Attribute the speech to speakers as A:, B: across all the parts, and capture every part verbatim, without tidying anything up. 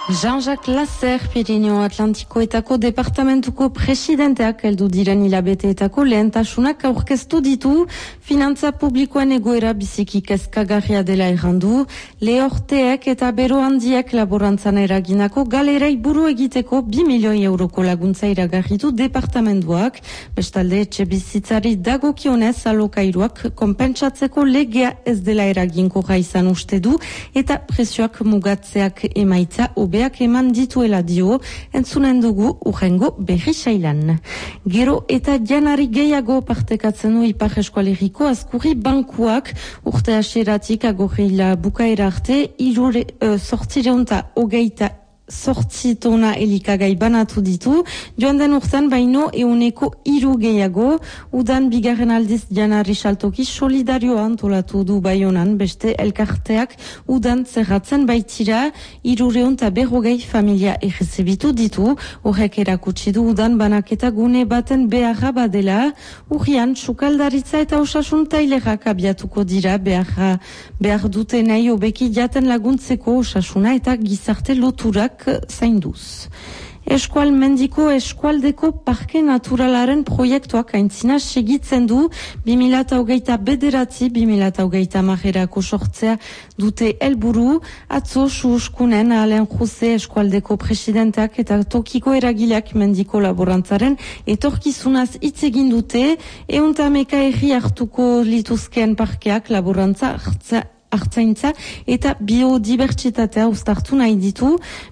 A: Jean-Jacques Lasser, Pirineo Atlantikoetako departamentuko presidenteak heldu diren hilabeteetako lehentasunak aurkeztu ditu, finantza publikoen egoera biziki kezkagarria dela errandu, lehorteek eta bero handiek laborantzan eraginako galerei buru egiteko bi milioi euroko laguntza iragarritu departamentuak, bestalde etxe bizitzari dagokionez alokairuak konpentsatzeko legea ez dela eraginkorra izan uste du, eta prezioak mugatzeak emaitza beak eman dituela dio, entzunen dugu urrengo berri sailan. Gero eta janari gehiago partekatzen du Ipar Eskualeriko Azkurri bankuak urte hasieratik agorrila bukaera arte irure uh, sortzireunta hogeita sortzitona elikagai banatu ditu, joan den urtean baino euneko iru gehiago, udan bigarren aldiz janari saltoki solidarioa antolatu du Baionan, beste elkarteak udan zerratzen baitira, irureun eta berrogei familia errezibitu ditu, horrek erakutsi du udan banaketa gune baten beharra badela, urrian sukaldaritza eta osasun tailerak abiatuko dira beharra, behar dute nahi obeki jaten laguntzeko osasuna eta gizarte loturak zainduz. Eskual mendiko eskualdeko parke naturalaren proiektuak aintzina segitzen du bi mila hogeita bederatzi bi mila hogeita hamarerako sortzea dute helburu, atzo suuskunen Alain Jose eskualdeko presidenteak eta tokiko eragileak mendiko laborantzaren etorkizunaz hitz egin dute, euntameka herri hartuko lituzkeen parkeak laborantza hartza hartzaintza eta biodibertsitatea uztartu nahi ditu.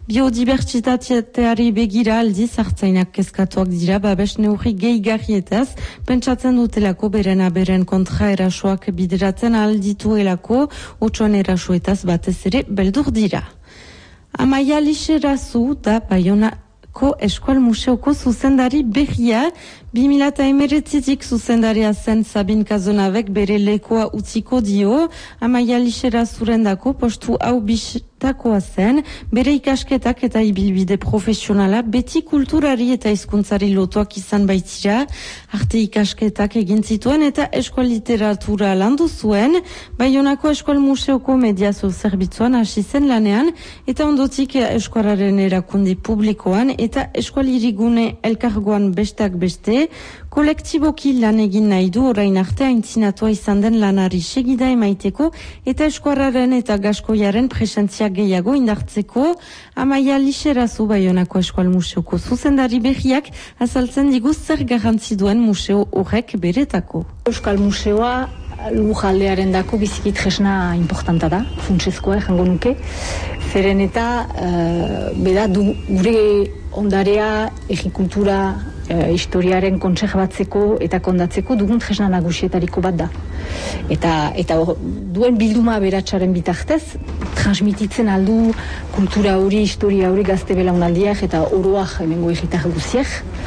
A: Biodibertsitateari begira aldiz hartzainak kezkatuak dira babes neurri gehigarrietaz, pentsatzen dutelako beren aberen kontra erasoak bideratzen aldituelako, otsoan erasoetaz batez ere beldur dira. Amaia Lixerazu da Baionako Eskual Museoko zuzendari berria, bi mila hemeretzitik zuzendaria zen Sabin Kazonavek bere lekoa utziko dio, Amaia Lixerazurendako postu hau bistakoa zen, bere ikasketak eta ibilbide profesionala beti kulturari eta hizkuntzari lotuak izan baitira, arte ikasketak egin zituen eta eskual literatura landu zuen, Baionako Eskual Museoko mediazio zerbitzuan hasi zen lanean, eta ondotik eskualaren erakunde publikoan eta eskual irigune elkargoan besteak beste, kolektiboki lan egin nahi du orain arte aintzinatua izan den lanari segida emaiteko eta eskuarraren eta gaskoiaren presentzia gehiago indartzeko. Amaia Lixerazu Baionako Eskual Museoko zuzendari berriak azaltzen diguz zer garrantzi duen museo horrek beretako.
B: Euskal Museoa lujaldearen dako bizikit jesna importanta da, funtsezkoa ejango nuke, zeren eta uh, beda du gure ondarea, egikultura, uh, historiaren kontserbatzeko eta kondatzeko dugun jesna nagusietariko bat da. Eta, eta or, duen bilduma beratsaren bitartez, transmititzen aldu kultura hori, historia hori gazte belaunaldiak eta oroak hemengo egitar guziak.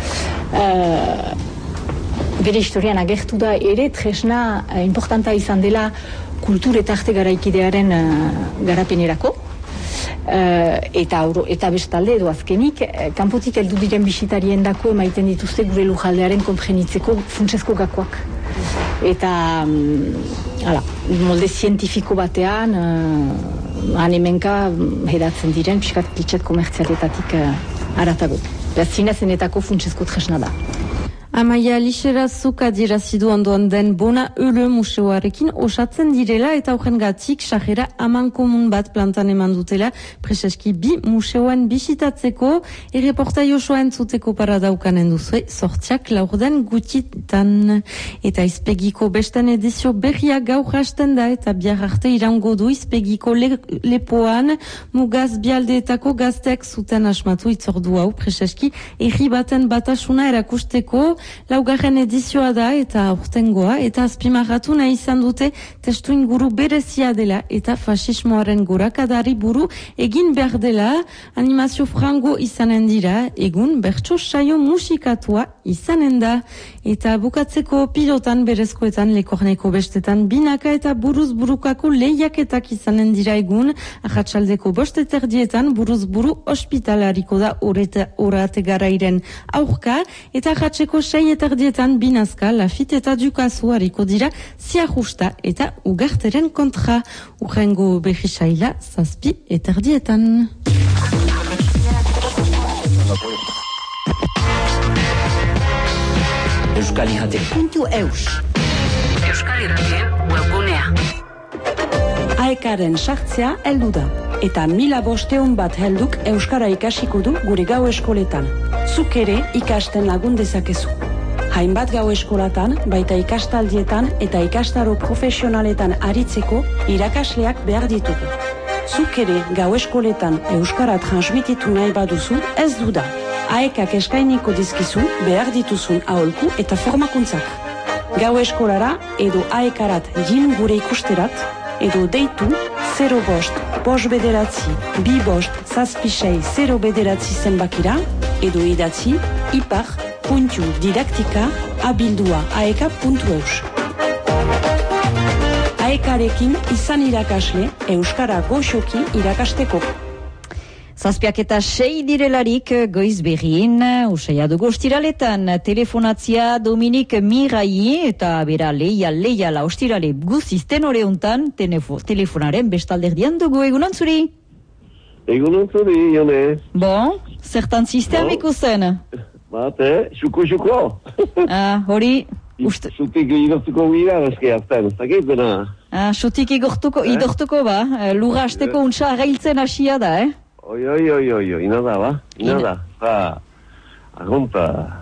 B: Uh, Bere historian agertu da ere tresna eh, importanta izan dela kultur eta arte garaikidearen uh, garapenerako. Uh, eta, eta bestalde edo azkenik, eh, kanpotik heldu diren bisitarien dako emaiten dituzte gure lujaldearen konprenitzeko funtsezko gakoak. Eta um, ala, molde zientifiko batean, uh, han hemenka hedatzen diren, piskat pitxet komertzialetatik uh, aratago. Beraz, zinezenetako funtsezko tresna da.
A: Amaia Lixerazuk adierazidu ondoan den Bona Öle museoarekin osatzen direla eta horrengatik sajera aman komun bat plantan eman dutela preseski bi museoan bisitatzeko, erreportai osoa entzuteko paradaukanen duzue sortziak laurden gutitan. Eta izpegiko besten edizio berria gaur hasten da eta bihar arte irango du izpegiko le, lepoan mugaz bialdeetako gazteak zuten asmatu itzordu hau preseski erri baten batasuna erakusteko. Laugarren edizioa da eta aurtengoa eta azpimarratu nahi izan dute testu inguru berezia dela eta fasismoaren gorakadari buru egin behar dela, animazio frango izanen dira, egun bertso saio musikatua izanen da. Eta bukatzeko pilotan berezkoetan lekorneko bestetan binaka eta buruz burukako lehiaketak izanen dira egun, ahatsaldeko bosteterdietan buruz buru ospitalariko da orate garairen aurka eta ahatseko sei eterdietan binazka, lafit eta dukazu hariko dira ziajusta eta ugarteren kontra. Urrengo behisaila zazpi eterdietan.
C: Euskal Irrati puntu eus.
D: Euskal Irrati webgunea.
E: Aekaren sartzea heldu da. Eta mila bosteun bat helduk euskara ikasiko du gure gau eskoletan. Zuk ere ikasten lagun dezakezu. Hainbat gau eskolatan, baita ikastaldietan eta ikastaro profesionaletan aritzeko irakasleak behar ditugu. Zuk ere gau eskoletan euskara transmititu nahi baduzu, ez du da. Aekak eskainiko dizkizu behar dituzun aholku eta formakuntzak. Gau eskolara edo aekarat jin gure ikusterat, edo deitu zero bost, bost bederatzi, bi bost, zazpisei, zero bederatzi zenbakira, edo idatzi ipar puntu didaktika abildua aeka puntu eus. Aekarekin izan irakasle, euskara goxoki irakasteko.
F: Zazpiak eta sei direlarik goiz berrien, usaia dugu ostiraletan, telefonatzia Dominik Mirai eta bera leia leia la ostirale guziz tenore untan, telefonaren bestalderdian dugu, egunon zuri?
G: Egunon zuri, Jone.
F: Bon, zertan sistemiko zen?
G: Bate, xuko-xuko.
F: Ah, hori...
G: Xutik igortuko gira, eski azten, ez dakit bena.
F: Ah, xutik igortuko, eh? idortuko ba, lura hasteko untsa agailtzen hasia da, eh?
G: Oi, oi, oi, oi, oi, ina da, ba? Ina da. Ba, agonta...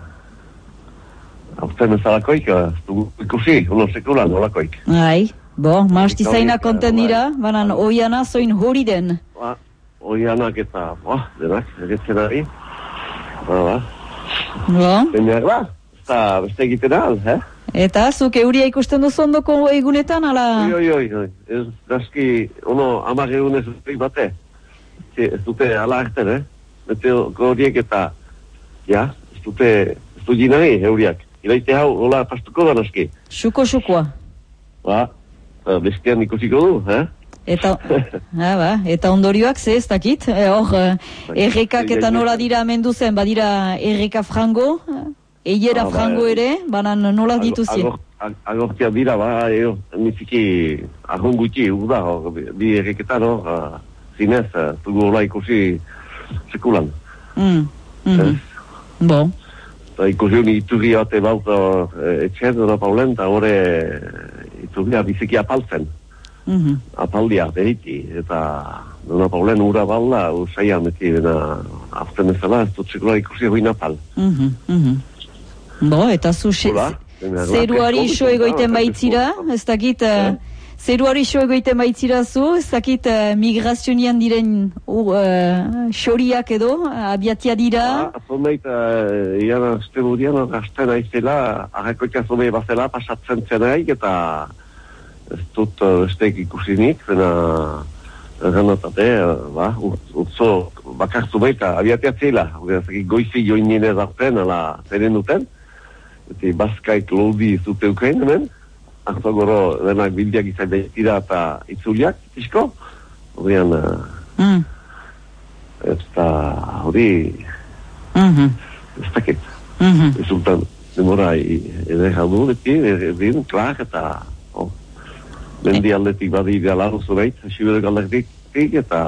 G: Aurten ezalakoik, ikusi, uno sekulan, olakoik.
F: Ai, bo, maasti zaina konten dira, banan oiana zoin hori den.
G: Ba, oianak eta, ba, denak, egetzen ari. Ba, ba.
F: Bo.
G: Beneak, ba, eta beste egiten ahal, eh?
F: Eta, zuk euria ikusten duzu ondoko egunetan, ala?
G: Oi, oi, oi, oi, ez daski, ono, amag egunez bate. Ez dute ala erten, eh? Meteoko horiek eta, ja, ez dute, ez du ginari, euriak. Iraite hau, hola, pastuko da naski.
F: Xuko-xukoa.
G: Ba, bestean ikusiko du, eh?
F: Eta, ah, ba, eta ondorioak ze ez dakit, hor, eh, errekak eta nola dira amenduzen, badira erreka frango, eiera frango ere, banan nola dituzien.
G: Agortia dira, ba, eo, niziki argun gutxi, urda, bi erreketan, hor, zinez, dugu hola ikusi sekulan.
F: Mm, mm, bo.
G: Eta ikusi honi iturri bate baut etxen, dona paulen, eta horre iturria biziki apaltzen.
F: Mm-hmm.
G: Apaldia, behiti, eta dona paulen ura balda, usaian, eti, dena, aften ezala, ez dut sekula ikusi hoi napal.
F: Mm-hmm, mm-hmm. Bo, eta zu zeruari iso egoiten baitzira, ez dakit... Uh, Zeruari iso egoiten baitzira zu, ez dakit uh, migrazionian diren xoriak uh, edo, abiatia dira?
G: Ba, azomeit, uh, ian azte burian, gazten aizela, arrekoik azomei bazela, pasatzen zenaik, eta ez dut uh, estek ikusinik, zena erranotate, uh, ba, urtzo bakartzu baita, abiatia zela, goizi join nire darten, ala zeren duten, eta bazkaik lodi zuteuken, hemen, Arzo goro denak bildiak izan dira eta itzuliak, izko? Horrean,
F: mm.
G: eta hori,
F: mm-hmm.
G: ez dakit.
F: Mm-hmm.
G: Ezultan, demora edera du, eti, edin, klar, eta oh, mendi aldetik badi idealar zureit, xibedek aldetik, eta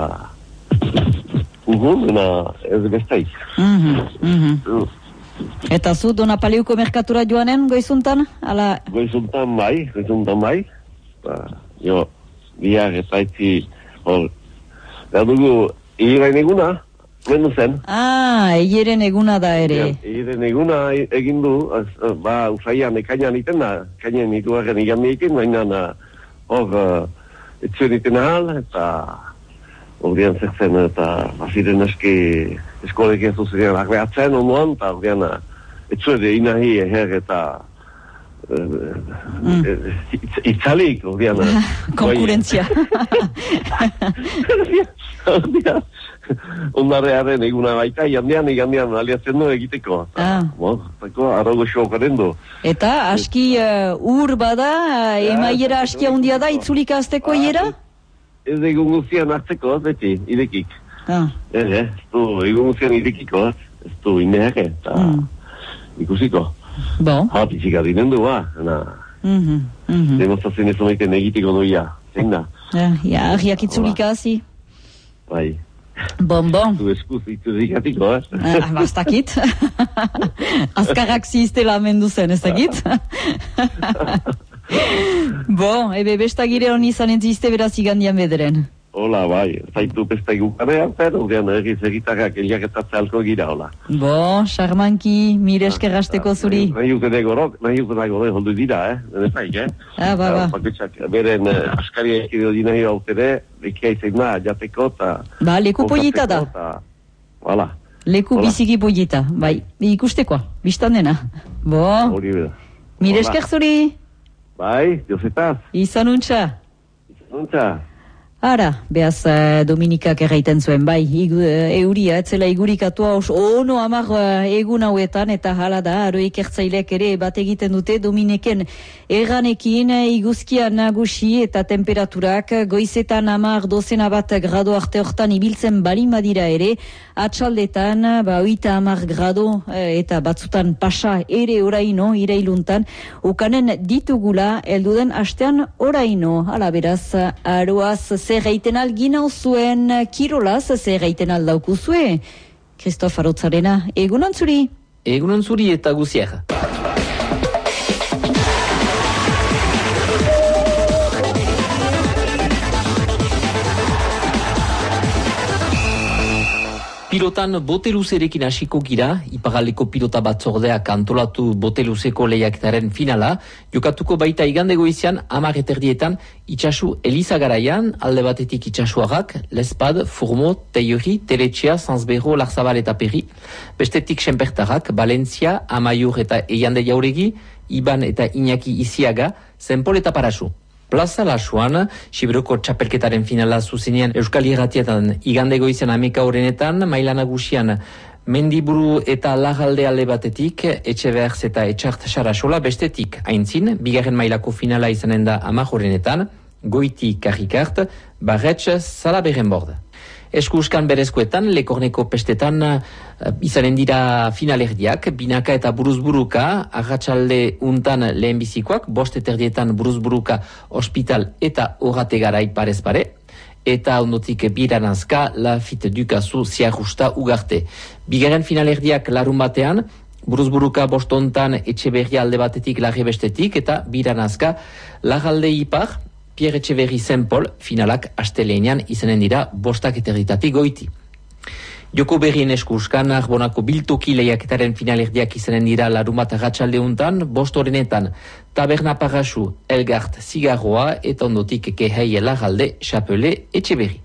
G: ugun, dena ez besteik.
F: Mm-hmm. Mm-hmm. Eta zu, dona paleuko merkatura joanen, goizuntan? Ala...
G: Goizuntan bai, goizuntan bai. Ba, jo, biar eta etzi, hor, behar dugu, egirain eguna, mendu zen.
F: Ah, egiren eguna da ere.
G: Egiren eguna egin du, az, ba, usaian, ekainan iten da, ekainan ituaren igan dikin, baina, hor, etzuen iten ahal, eta horrean zertzen, eta baziren eski eskolek ez duziren arreatzen ondoan, eta horrean etzuede inahi eher eta itzalik, horrean
F: konkurentzia.
G: Horrean ondarearen eguna baita, igandean, igandean aliatzen du egiteko. Eta, arrogo xokaren du.
F: Eta, aski ur bada, emaiera askia hundia da, itzulika azteko iera?
G: Ez egun guztian hartzeko, beti, idekik.
F: Ah.
G: Ez, ez du, egun guztian idekiko, ez du ineake, eta mm. ikusiko.
F: Bo.
G: Ha, pizika dinen du, ba, ena.
F: Mm-hmm. Mm-hmm.
G: Demonstrazien ez omeiten egitiko doia, zein da.
F: Ja, ja, argiak itzulika hazi.
G: Bai.
F: Bon, bon.
G: Tu eskuz iturikatiko, eh?
F: Ah, bastakit. Azkarrak ziztela amendu zen, ez dakit? Bon, ebe bestagire honi zanen zizte beraz igandian bederen.
G: Hola, bai, zaitu pesta igukanean, pero urean egiz egitarrak eliaketatze alko gira, hola.
F: Bo, charmanki, mire eskerrasteko zuri.
G: Nahi ukene gorok, nahi ukene gorok hondu dira, eh? Nene zaik, eh?
F: Ah, ba, ba.
G: Paketxak, beren askaria ekidio dina hira autere, lekia izan da, jateko, eta...
F: Ba, leku pollita da.
G: Hala.
F: Leku biziki pollita, bai, ikustekoa, biztan dena. Bo,
G: hori beda.
F: mire esker zuri.
G: Bai, diozetaz.
F: Izan untxa.
G: Izan untxa.
F: Ara, behaz uh, Dominikak erraiten zuen, bai, igu, uh, euria, etzela igurikatua os, ono amar uh, egun hauetan, eta hala da, aro ikertzaileak ere bat egiten dute Dominiken erranekin, iguzkia nagusi eta temperaturak, goizetan amar dozena bat grado arte hortan ibiltzen balin badira ere, atxaldetan, ba, oita amar grado eta batzutan pasa ere oraino, irailuntan, ukanen ditugula, elduden astean oraino, hala beraz, aroaz zer gaiten algina zuen, kirolaz zer gaiten aldaukuzue. Kristof Arotzarena, egunon zuri?
H: Egunon zuri eta guziak. Pilotan boteluzerekin hasiko gira, iparaldeko pilota batzordeak antolatu boteluzeko lehiaketaren finala, jokatuko baita igande goizian hamar eterdietan itxasu Elizagaraian, alde batetik itxasuarrak, Lespad, Furmo, Teiori, Teletxea, Sanzbero, Larzabal eta Perri, bestetik Senpertarrak, Valencia, Amaiur eta Eiande Jauregi, Iban eta Iñaki Iziaga, Zenpol eta Parasu. Plaza Lasuan, Siberoko txapelketaren finala zuzenean Euskal Irratietan igande goizen ameka horrenetan, maila nagusian Mendiburu eta Lagalde alde batetik, Etxeberz eta Etxart Sarasola bestetik aintzin, bigarren mailako finala izanen da amak horrenetan, Goiti Karrikart, Barretx Salaberen bord. Eskuskan berezkoetan, Lekorneko pestetan uh, izanen dira finalerdiak, binaka eta buruzburuka, arratsalde untan lehenbizikoak, bost eterdietan buruzburuka ospital eta horrate garai parez pare, eta ondotik biranazka, Lafit Dukazu ziarrusta ugarte. Bigaren finalerdiak larun batean, buruzburuka bostontan Etxeberria alde batetik larri bestetik, eta biranazka, Lagalde ipar, Pierre Etxeberri Zenpol, finalak astelenean izanen dira bostak eterditatik goiti. Joko berrien eskuskan, Arbonako biltoki lehiaketaren finalerdiak izanen dira larumat arratsalde untan, bost horrenetan Taberna Parasu, Elgart Zigarroa, eta ondotik Kehei Lagalde, Chapele, Etxeberri.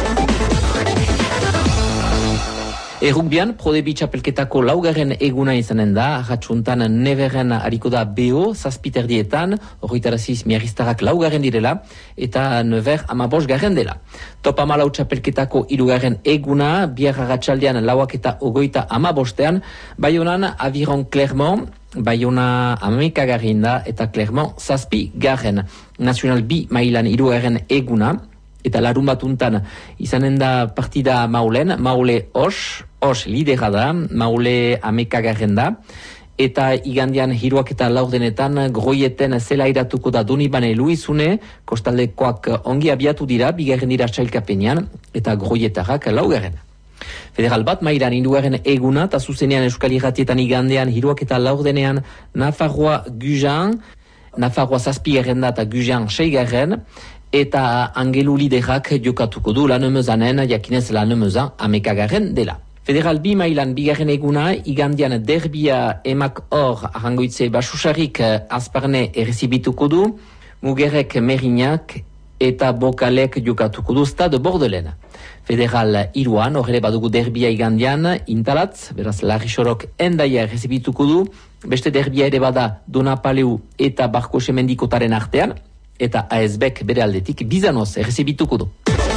H: Errukbian, Prodebi txapelketako laugarren eguna izanen da, arratsuntan Neveren hariko da B O, zazpiterdietan, horretaraziz miarriztarrak laugarren direla, eta Never amabos garren dela. Top amalau txapelketako irugarren eguna, biar arratsaldean lauak eta ogoita amabostean, Baionan Aviron Clermont, Baiona ameka garrin da, eta Clermont zazpi garren. Nacional B mailan irugarren eguna, eta larun batuntan izanen da partida Maulen, Maule Os, Os lidera da, Maule amekagarren da, eta igandian hiruak eta laurdenetan groieten zela iratuko da Donibane Luizune, kostaldekoak ongi abiatu dira, bigarren dira txailkapenean, eta groietarrak laugarren. Federal bat mailan hirugarren eguna, eta zuzenean Euskal Irratietan igandean hiruak eta laurdenean Nafarroa Gujan, Nafarroa zazpigarren da eta Gujan seigarren, eta Angelu liderak jokatuko du Lanemezanen, jakinez Lanemezan amekagarren dela. Federal bi mailan bigarren eguna, igandian derbia emak hor arrangoitze basusarik azparne errezibituko du, Mugerek Merinak eta Bokalek jokatuko du Stade Bordelen. Federal iruan, horre badugu derbia igandian, Intalatz, beraz Larixorok endaia errezibituko du, beste derbia ere bada Donapaleu eta Barko Semendikotaren artean, eta A S B bere aldetik bizanoz errezibituko du.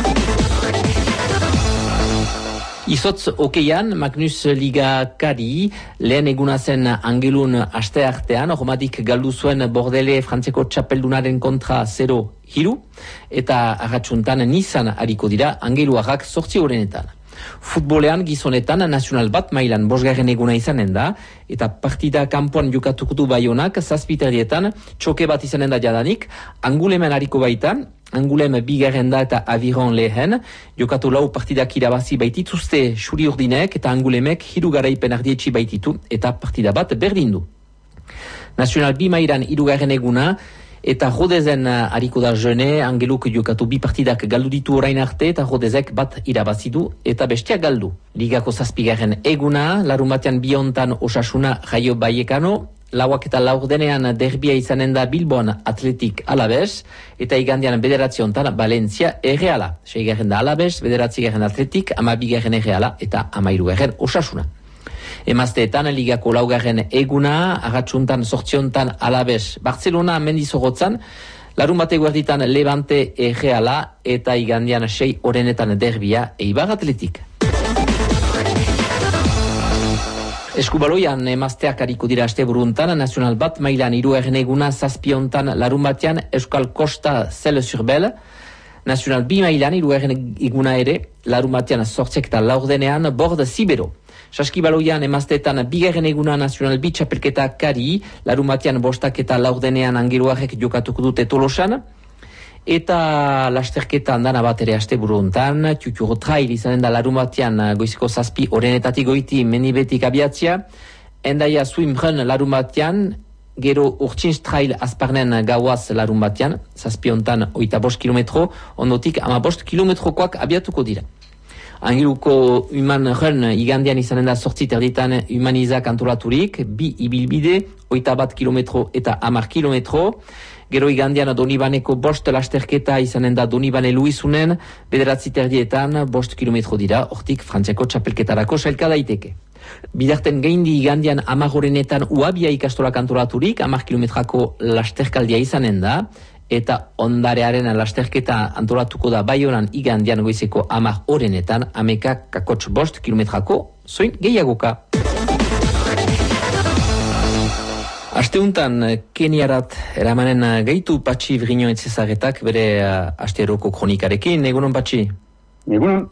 H: Izotz okeian, Magnus Ligakari, lehen eguna zen Angelun aste artean, hormatik galdu zuen Bordele frantzeko txapeldunaren kontra zero hiru, eta arratsuntan Nizan hariko dira Angeluarrak sortzi horrenetan. Futbolean gizonetan nazional bat mailan bosgarren eguna izanen da, eta partida kanpoan jokatuko du Baionak zazpiterdietan txoke bat izanen da jadanik, Angulemen hariko baitan, Angulem bigarren da eta Aviron lehen, jokatu lau partidak irabazi baitituzte xuri urdinek eta Angulemek hiru garaipen ardietxi baititu eta partida bat berdin du. Nacional bi mailan hirugarren eguna, eta Rodezen hariko da jene, Angeluk jokatu bi partidak galdu ditu orain arte, eta Rodezek bat irabazi du eta bestiak galdu. Ligako zazpigarren eguna, larun batean biontan Osasuna Jaio Baiekano, lauak eta laurdenean derbia izanen da Bilbon Atletik Alabez, eta igandian bederatziontan Valencia Erreala. Seigarren da Alabez, bederatzigarren Atletik, amabigarren Erreala eta amairugarren Osasuna. Emazteetan ligako laugarren eguna, agatsuntan sortziontan Alabez Barcelona Mendizorotzan, larun bate guarditan Levante Erreala eta igandian sei orenetan derbia Eibar Atletik. Eskubaloian emazteak hariko dira asteburuntan, nazional bat mailan hirugarren eguna zazpiontan larun batean Euskal Costa Celle-sur-Belle, nazional bi mailan hirugarren eguna ere, larun batean sortzek eta laurdenean Bord Zibero. Saskibaloian emazteetan bigarren eguna nazional bi txapelketa kari, larun batean bostak eta laurdenean Angeluarek jokatuko dute Tolosan, eta lasterketa andana bat ere asteburu hontan, Tiuturo Trail izanen da larun batean goizeko zazpi orenetatik goiti Menibetik abiatzia, Endaia Swim Run larun batean, gero Urtsins Trail azparnen gauaz larun batean, zazpi hontan oita bost kilometro, ondotik ama bost kilometrokoak abiatuko dira. Angeluko Human Run igandian izanen da sortzi terditan humanizak antolaturik, bi ibilbide, oita bat kilometro eta amar kilometro. Gero igandian Donibaneko bost lasterketa izanen da Donibane Luizunen, bederatzi terdietan bost kilometro dira, hortik Frantziako txapelketarako sailka daiteke. Bidarten gaindi igandian amar horenetan Uabia ikastolak antolaturik, amar kilometrako lasterkaldia izanen da, eta ondarearen lasterketa antolatuko da Baionan igandian goizeko amar horenetan, ameka kakotx bost kilometrako, zoin gehiagoka. Asteuntan, Keniarat eramanen gaitu Patxi Vrigno etzezagetak bere uh, asteroko kronikarekin. Egunon, Patxi?
I: Egunon.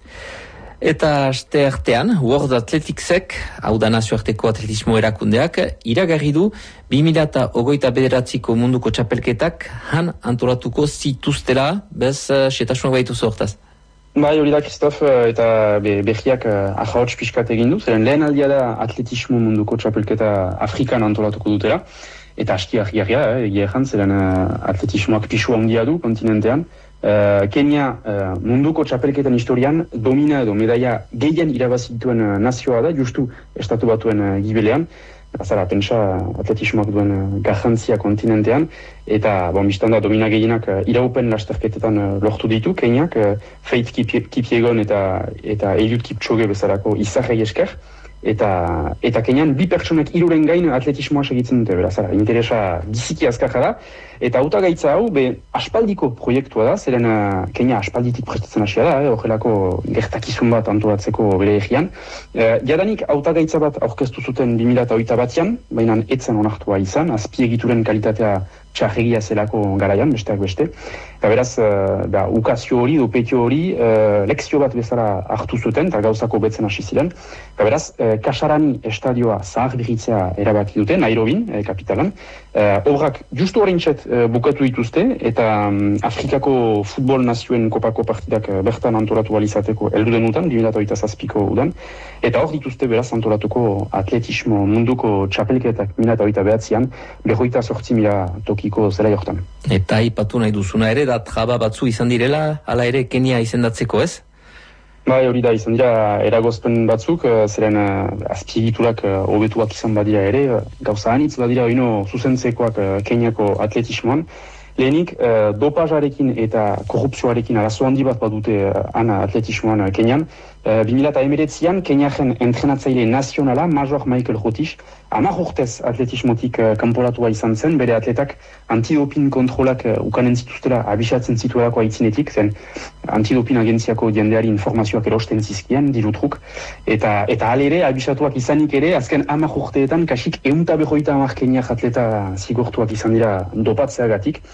H: Eta aste artean, World Athleticsek, hau da nazioarteko atletismo erakundeak, iragarri du bi mila hogeita bederatziko munduko txapelketak han antolatuko zituztela, bez uh, setasunak baitu zortaz.
I: Bai, hori da, Kristof, eta be, behiak uh, ahaotx pixkat egin du, zeren lehen aldia da atletismo munduko txapelketa Afrikan antolatuko dutela, eta aski ahiarria, eh, egia ezan, zeren uh, atletismoak pixua handia du kontinentean. Uh, Kenia uh, munduko txapelketan historian domina edo medaia gehien irabazituen uh, nazioa da, justu estatu batuen uh, gibelean. Azara, pentsa atletismoak duen uh, garrantzia kontinentean, eta bon, biztan da domina gehienak uh, iraupen lasterketetan uh, lortu ditu, Keniak, uh, Faith Kipyegon eta, eta Eliud Kipchoge bezalako izarrei esker, eta, eta Kenian bi pertsonek hiruren gain atletismoa segitzen dute, beraz, interesa biziki azkarra da, eta hautagaitza hau, be, aspaldiko proiektua da, zeren uh, Kenia aspalditik prestatzen hasia da, eh, horrelako gertakizun bat antolatzeko bere egian. Uh, jadanik hautagaitza bat aurkeztu zuten bi mila hogeita batean, baina etzen onartua izan, azpiegituren kalitatea txarregia zelako garaian, besteak beste. Eta beraz, uh, da, ukazio hori, dopetio hori, uh, lekzio bat bezala hartu zuten, eta gauzako betzen hasi ziren. Eta beraz, uh, Kasarani estadioa zahar berritzea erabaki dute, Nairobin, eh, kapitalan. Uh, obrak justu horreintxet uh, bukatu dituzte, eta um, Afrikako futbol nazioen kopako partidak uh, bertan antolatu alizateko heldu denutan, bi mila hogeita zazpiko udan. Eta hor dituzte beraz antolatuko atletismo munduko txapelketak bi mila hogeita behatzean, berroita sortzi mila tokiko zela jortan.
H: Eta ipatu nahi duzuna ere, da traba batzu izan direla, hala ere Kenia izendatzeko, ez?
I: Bai, hori da, izan dira eragozpen batzuk, zeren uh, azpiegiturak hobetuak uh, izan badira ere, uh, gauza anitz badira oino zuzentzekoak uh, Keniako atletismoan. Lehenik, uh, dopajarekin eta korrupzioarekin arazo handi bat badute uh, ana atletismoan uh, Kenian. Uh, bi mila emeretzian, Keniaren entrenatzaile nazionala, Major Michael Rotish, hamar urtez atletismotik uh, kanporatua izan zen, bere atletak antidopin kontrolak uh, ukanen zituztela abisatzen zituelako aitzinetik, zen antidopin agentziako jendeari informazioak erosten zizkien, dirutruk, eta eta alere abisatuak izanik ere, azken hamar urteetan kasik ehunta berrogeita hamar Keniar atleta zigortuak izan dira dopatzeagatik.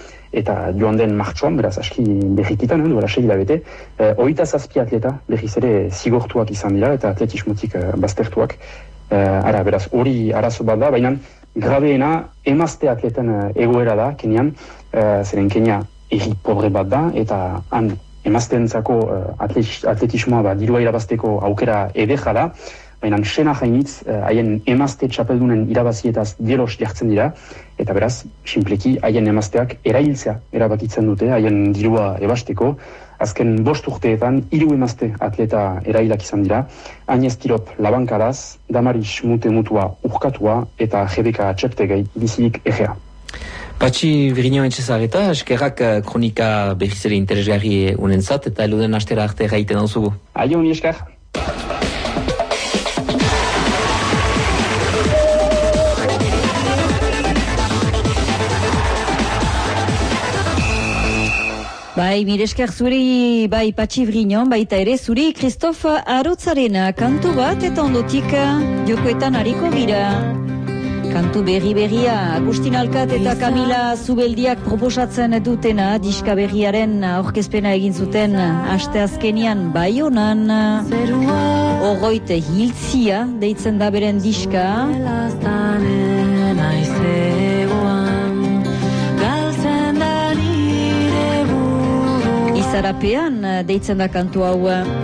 I: eta joan den martxoan, beraz, aski berrikitan, duela sei hilabete, eh, hogeita zazpi atleta berriz ere zigortuak izan dira, eta atletismotik eh, baztertuak. Eh, ara, beraz, hori arazo bat da, baina grabeena emazte atleten eh, egoera da, Kenian, eh, zeren Kenia erri pobre bat da, eta han emazteentzako uh, atletismoa ba, dirua irabazteko aukera edeja da, baina sena jainitz haien uh, emazte txapeldunen irabazietaz dielos jartzen dira, eta beraz, simpleki haien emazteak erailtzea erabakitzen dute, haien dirua ebasteko. Azken bost urteetan, hiru emazte atleta erailak izan dira, Agnez Tirop labankadaz, Damaris Mute Mutua urkatua, eta Rebeka Txeptegei bizilik egea.
H: Patxi Virginion etxezareta, eskerrak kronika behiz ere interesgarri unentzat, eta eluden astera arte gaiten dauzugu.
I: Aio, ni esker.
F: Bai, mire esker zuri, bai, Patxi Virginion, baita ere zuri, Christophe Arotzarena, kantu bat eta ondotik jokoetan hariko gira. Kantu berri berria, Agustin Alkat eta Kamila Zubeldiak proposatzen dutena, diska berriaren aurkezpena egin zuten asteazkenian Baionan. Ogoite hiltzia deitzen da beren diska. Izarapean deitzen da kantu hau.